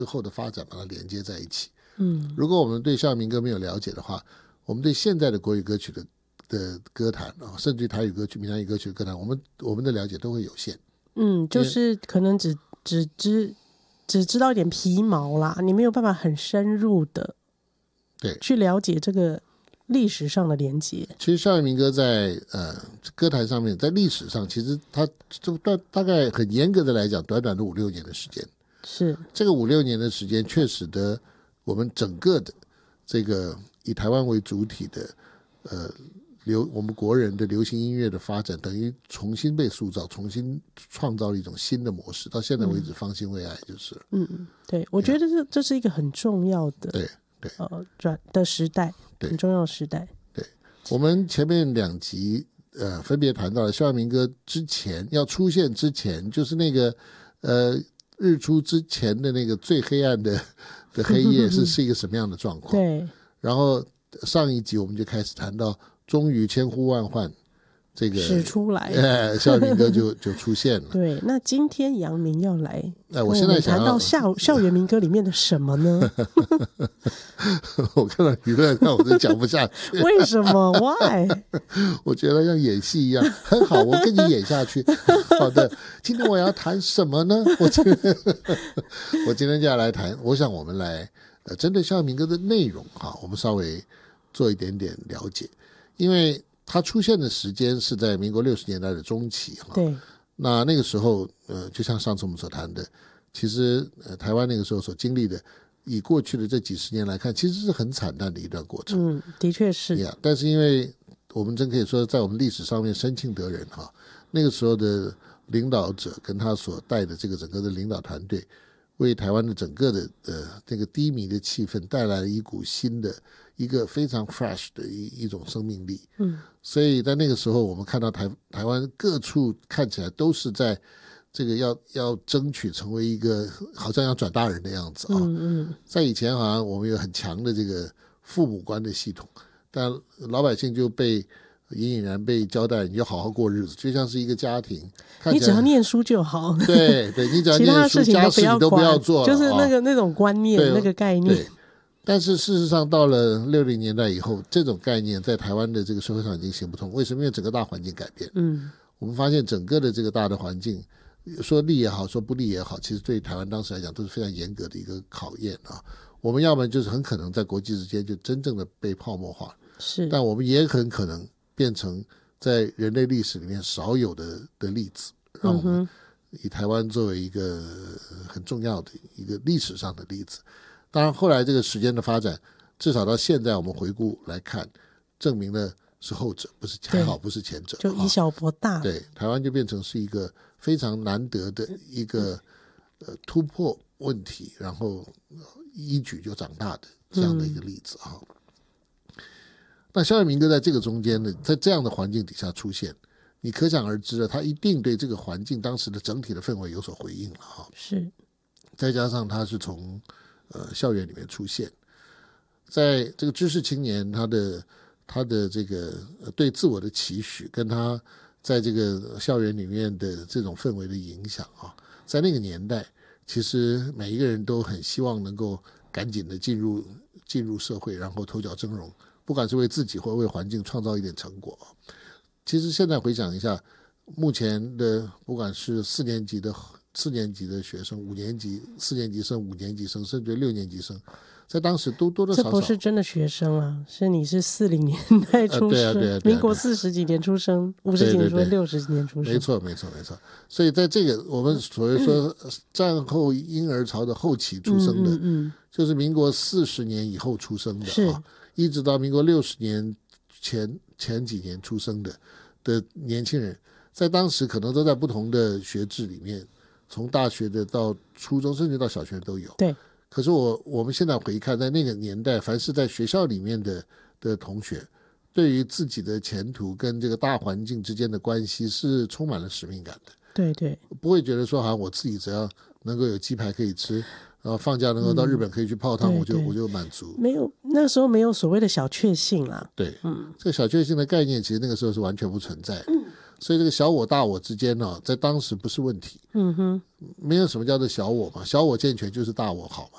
之后的发展把它连接在一起。如果我们对校园民歌没有了解的话，我们对现在的国语歌曲的歌坛甚至台语歌曲、闽南语歌曲的歌坛，我们的了解都会有限。 就是可能只知道一点皮毛啦，你没有办法很深入的对去了解这个历史上的连结。 其实校园民歌在歌坛上面，在历史上其实它就大概很严格的来讲，短短的5-6年的时间。 是这个5-6年的时间，确实的我们整个的这个以台湾为主体的我们国人的流行音乐的发展，等于重新被塑造，重新创造了一种新的模式。到现在为止，方兴未艾就是了。 对，我觉得这是一个很重要的对转的时代，很重要的时代。 对，我们前面2集分别谈到了校园民歌之前要出现之前，就是那个日出之前的那个最黑暗的黑夜是一个什么样的状况。 对， 然后上一集我们就开始谈到，终于千呼万唤这个使出来， 校园民歌就出现了。 对，那今天杨明要来我现在想谈到校园民歌里面的什么呢？ 我看到舆论让我都讲不下去。 为什么 ？Why？ 我觉得像演戏一样，很好，我跟你演下去。好的，今天我要谈什么呢？我今天就要来谈，我想我们来针对校园民歌的内容我们稍微做一点点了解，因为它出现的时间是在民国60年代的中期。 对， 那个时候就像上次我们所谈的，其实台湾那个时候所经历的，以过去的这几十年来看，其实是很惨淡的一段过程。 的确是。 但是因为我们真可以说，在我们历史上面深庆得人那个时候的领导者跟他所带的这个整个的领导团队，为台湾的整个的那个低迷的气氛带来了一股新的一个非常 fresh 的一种生命力。所以在那个时候，我们看到台湾各处看起来都是在这个要争取成为一个好像要转大人的样子在以前好像我们有很强的这个父母官的系统，但老百姓就被隐然被交代你就好好过日子，就像是一个家庭， 你只要念书就好。 对，你只要念书， 其他的事情家事你都不要做了， 就是那种观念，那个概念。 但是事实上到了60年代以后，这种概念在台湾的这个社会上已经行不通。为什么？因为整个大环境改变。我们发现整个的这个大的环境，说利也好，说不利也好，其实对台湾当时来讲都是非常严格的一个考验我们要么就是很可能在国际之间就真正的被泡沫化，但我们也很可能变成在人类历史里面少有的例子，让我们以台湾作为一个很重要的一个历史上的例子。当然后来这个时间的发展，至少到现在我们回顾来看，证明了是后者，还好不是前者， 就以小博大。 对，台湾就变成是一个非常难得的一个突破问题，然后一举就长大的这样的一个例子那校园民歌在这个中间呢，在这样的环境底下出现，你可想而知了，它一定对这个环境当时的整体的氛围有所回应了是， 再加上它是从校园里面出现，在这个知识青年他的这个对自我的期许，跟他在这个校园里面的这种氛围的影响在那个年代，其实每一个人都很希望能够赶紧的进入社会，然后头角峥嵘，不管是为自己或为环境创造一点成果其实现在回想一下，目前的不管是4年级的学生，5年级、4年级生、5年级生，甚至6年级生，在当时都多多少少。 这不是真的学生啊，是你是40年代出生，民国40几年出生，50几年出生，60几年出生。 没错。所以在这个我们所谓说战后婴儿潮的后期出生的，就是民国40年以后出生的一直到民国60年前几年出生的年轻人，在当时可能都在不同的学制里面。从大学的到初中甚至到小学都有。 对。 可是我们现在回看，在那个年代，凡是在学校里面的同学，对于自己的前途跟这个大环境之间的关系是充满了使命感的。 对， 不会觉得说好像我自己只要能够有鸡排可以吃，然后放假能够到日本可以去泡汤，我就满足。 没有，那时候没有所谓的小确幸啦。 对，这个小确幸的概念其实那个时候是完全不存在的。所以这个小我大我之间在当时不是问题。没有什么叫做小我嘛，小我健全就是大我好嘛。